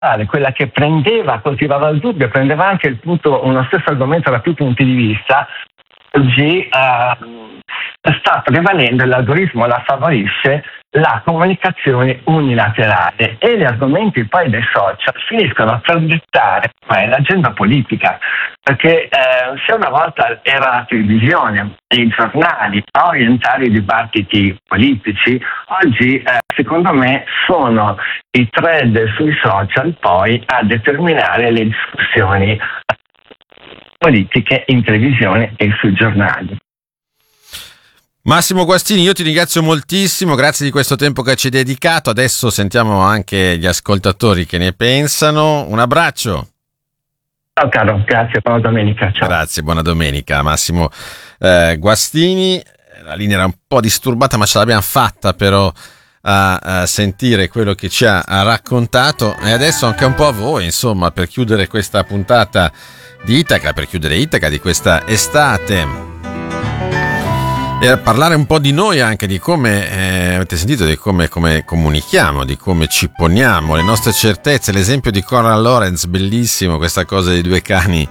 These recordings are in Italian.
quella che coltivava il dubbio, prendeva anche uno stesso argomento da più punti di vista, oggi sta prevalendo, l'algoritmo la favorisce, la comunicazione unilaterale, e gli argomenti poi dei social finiscono per dettare l'agenda politica, perché se una volta era la televisione e i giornali a orientare i dibattiti politici, oggi secondo me sono i thread sui social poi a determinare le discussioni politiche in televisione e sui giornali. Massimo Guastini, io ti ringrazio moltissimo, grazie di questo tempo che ci hai dedicato. Adesso sentiamo anche gli ascoltatori che ne pensano. Un abbraccio. Ciao caro, grazie, buona domenica. Ciao. Grazie, buona domenica Massimo Guastini. La linea era un po' disturbata, ma ce l'abbiamo fatta però a sentire quello che ci ha raccontato, e adesso anche un po' a voi, insomma, per chiudere questa puntata di Itaca, per chiudere Itaca di questa estate, e parlare un po' di noi, anche di come avete sentito, di come comunichiamo, di come ci poniamo, le nostre certezze. L'esempio di Conrad Lorenz, bellissimo, questa cosa dei due cani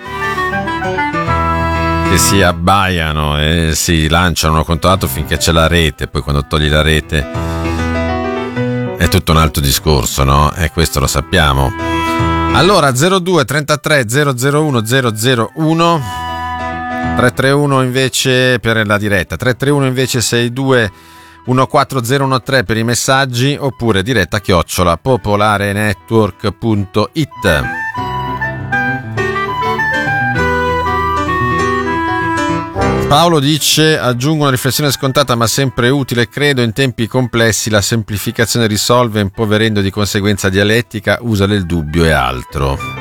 che si abbaiano e si lanciano uno contro l'altro finché c'è la rete, poi quando togli la rete è tutto un altro discorso, no? E questo lo sappiamo. Allora 02 33 001 001, 331 invece per la diretta, 331 invece 62 14013 per i messaggi, oppure diretta @popolarenetwork.it. Paolo dice: aggiungo una riflessione scontata ma sempre utile, credo in tempi complessi la semplificazione risolve, impoverendo di conseguenza dialettica, usa del dubbio e altro.